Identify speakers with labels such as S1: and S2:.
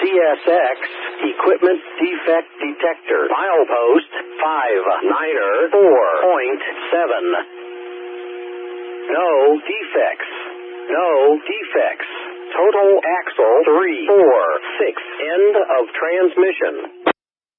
S1: CSX Equipment Defect Detector. Milepost 59er 4.7. No defects. No defects. Total axle 346. End of transmission.